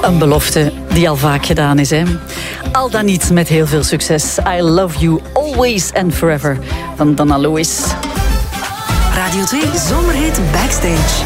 Een belofte die al vaak gedaan is, hè? Al dan niet met heel veel succes. I Love You Always and Forever van Donna Lewis. Radio 2 Zomerhit Backstage.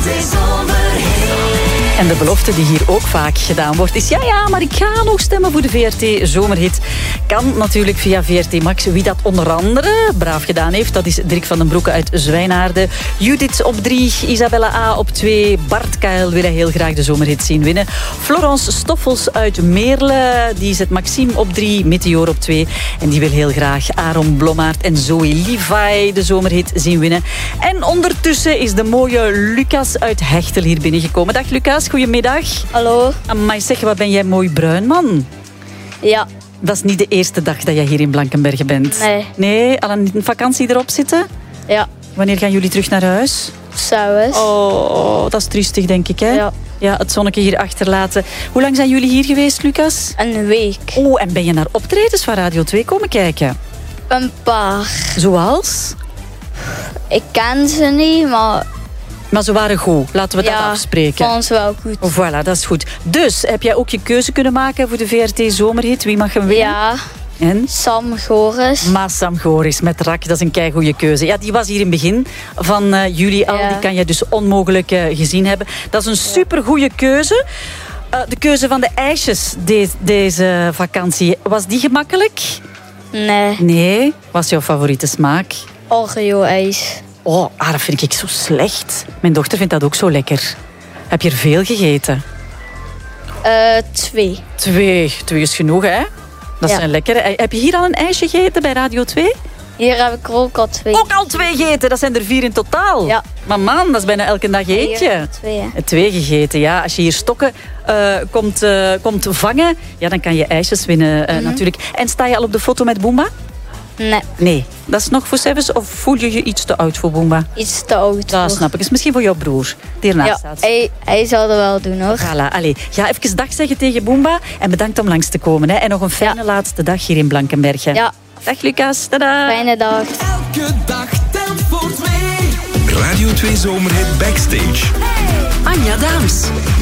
En de belofte die hier ook vaak gedaan wordt is... Ja, maar ik ga nog stemmen voor de VRT Zomerhit. Kan natuurlijk via VRT Max. Wie dat onder andere braaf gedaan heeft, dat is Dirk van den Broeke uit Zwijnaarden. Judith op 3, Isabella A op 2. Bart Kuil wil hij heel graag de Zomerhit zien winnen. Florence Stoffels uit Meerle, die zet Maxime op 3, Meteor op 2. En die wil heel graag Aaron Blommaert en Zoe Levi de Zomerhit zien winnen. En ondertussen is de mooie Lucas uit Hechtel hier binnengekomen. Dag Lucas. Goedemiddag. Hallo. Amai, zeg, wat ben jij mooi bruin, man. Ja. Dat is niet de eerste dag dat jij hier in Blankenberge bent. Nee. Nee? Al een vakantie erop zitten? Ja. Wanneer gaan jullie terug naar huis? S'avonds. Oh, dat is triestig, denk ik, hè? Ja. Ja, het zonnetje hier achterlaten. Hoe lang zijn jullie hier geweest, Lucas? Een week. Oh, en ben je naar optredens van Radio 2 komen kijken? Een paar. Zoals? Ik ken ze niet, Maar ze waren goed. Laten we dat ja, afspreken. vond ze wel goed. Oh, voilà, dat is goed. Dus, heb jij ook je keuze kunnen maken voor de VRT Zomerhit? Wie mag hem winnen? Ja. En? Sam Goris. Sam Goris met Rak, dat is een keigoede keuze. Ja, die was hier in het begin van juli al. Ja. Die kan je dus onmogelijk gezien hebben. Dat is een supergoeie keuze. De keuze van de ijsjes deze vakantie, was die gemakkelijk? Nee. Nee. Was jouw favoriete smaak? Oreo-ijs. Oh, dat vind ik zo slecht. Mijn dochter vindt dat ook zo lekker. Heb je er veel gegeten? 2. 2 is genoeg, hè? Dat zijn lekkere. Heb je hier al een ijsje gegeten bij Radio 2? Hier heb ik er ook al 2. Ook al 2 gegeten, dat zijn er 4 in totaal. Ja. Maar man, dat is bijna elke dag eentje. 2, hè. 2 gegeten, ja. Als je hier stokken komt vangen, ja, dan kan je ijsjes winnen natuurlijk. En sta je al op de foto met Boomba? Nee. Nee. Dat is nog voor Sevens of voel je je iets te oud voor Boomba? Iets te oud. Dat snap ik. Is misschien voor jouw broer die ernaast Ja, staat. hij zal er wel doen, hoor. Voilà, allez. Ga even dag zeggen tegen Boomba en bedankt om langs te komen. Hè. En nog een fijne laatste dag hier in Blankenberge. Ja. Dag Lucas, tada. Fijne dag. Elke dag telt voor 2. Radio 2 Zomerhit Backstage. Anja Daams.